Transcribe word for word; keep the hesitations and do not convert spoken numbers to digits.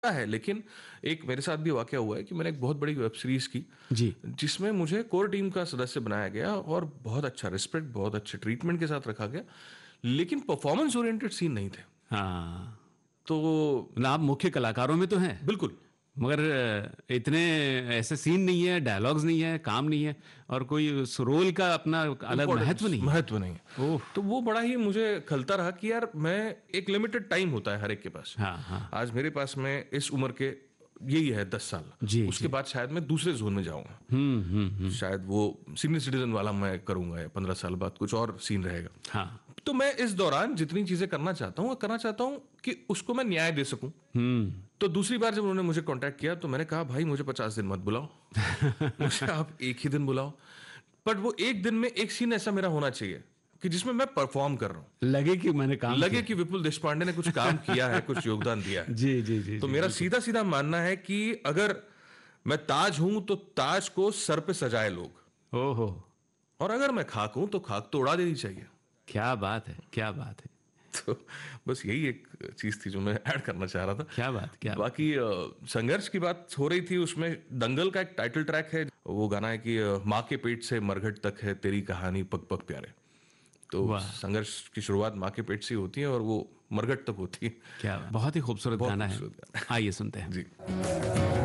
है, लेकिन एक मेरे साथ भी वाकया हुआ है कि मैंने एक बहुत बड़ी वेब सीरीज की जी। जिसमें मुझे कोर टीम का सदस्य बनाया गया और बहुत अच्छा रिस्पेक्ट, बहुत अच्छे ट्रीटमेंट के साथ रखा गया, लेकिन परफॉर्मेंस ओरिएंटेड सीन नहीं थे। हाँ, तो मतलब आप मुख्य कलाकारों में तो हैं, बिल्कुल। मगर अ, इतने ऐसे सीन नहीं है, डायलॉग्स नहीं है, काम नहीं है और कोई उस रोल का अपना अलग महत्व इम्पोर्टेंस नहीं है। महत्व नहीं है। ओह! तो वो बड़ा ही मुझे खलता रहा कि यार, मैं एक लिमिटेड टाइम होता है हर एक के पास। हाँ, हाँ। आज मेरे पास में इस उम्र के यही है दस साल, जी, उसके जी। बाद शायद मैं दूसरे जोन में जाऊंगा, हुँ, हुँ, हुँ। शायद वो सीनियर सिटीजन वाला मैं करूंगा, या पंद्रह साल बाद कुछ और सीन रहेगा। हाँ। तो मैं इस दौरान जितनी चीजें करना चाहता हूँ वो करना चाहता हूँ कि उसको मैं न्याय दे सकूं। हुँ। तो दूसरी बार जब उन्होंने मुझे कांटेक्ट किया तो मैंने कहा, भाई मुझे पचास दिन मत बुलाओ, मुझे आप एक ही दिन बुलाओ, बट वो एक दिन में एक सीन ऐसा मेरा होना चाहिए कि जिसमें मैं परफॉर्म कर रहा हूं, लगे कि मैंने काम लगे किया कि है। विपुल देशपांडे ने कुछ काम किया है, कुछ योगदान दिया है। जी, जी, जी, तो जी, मेरा बिल्कुल। सीधा सीधा मानना है कि अगर मैं ताज हूं तो ताज को सर पे सजाए लोग, ओहो! और अगर मैं खाक हूं तो खाक तो उड़ा देनी चाहिए। क्या बात है, क्या बात है, तो बस यही एक चीज थी जो मैं ऐड करना चाह रहा था। क्या बात, क्या बात। बाकी अ, संघर्ष की बात हो रही थी, उसमें दंगल का एक टाइटल ट्रैक है, वो गाना है कि अ, माँ के पेट से मरघट तक है तेरी कहानी पग पग प्यारे। तो वाह! संघर्ष की शुरुआत माँ के पेट से ही होती है और वो मरघट तक होती है। क्या बात। बहुत ही खूबसूरत बहुत गाना है। खूबसूरत गाना आइए सुनते हैं। है। जी।